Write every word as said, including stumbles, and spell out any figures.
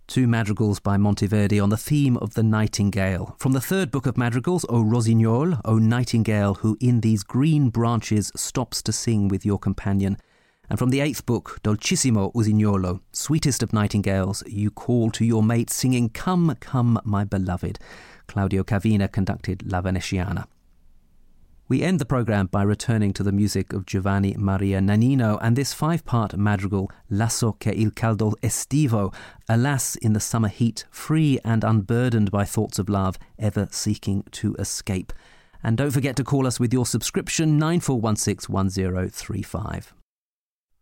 Two madrigals by Monteverdi on the theme of the nightingale. From the third book of madrigals, O Rossignol, O nightingale, who in these green branches stops to sing with your companion. And from the eighth book, Dolcissimo Usignolo, sweetest of nightingales, you call to your mate singing, Come, come, my beloved. Claudio Cavina conducted La Veneziana. We end the programme by returning to the music of Giovanni Maria Nannino and this five-part madrigal, Lasso che il caldo estivo, alas in the summer heat, free and unburdened by thoughts of love, ever seeking to escape. And don't forget to call us with your subscription, nine four one six one zero three five.